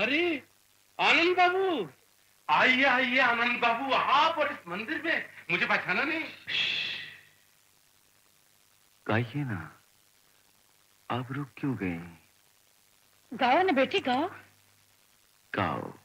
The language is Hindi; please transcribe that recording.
अरे आनंद बाबू, आइए आइए आनंद बाबू, आप और इस मंदिर में मुझे पहचाना नहीं? गाइए ना, आप रुक क्यों गए? गाओ ना बेटी गाओ। गाओ।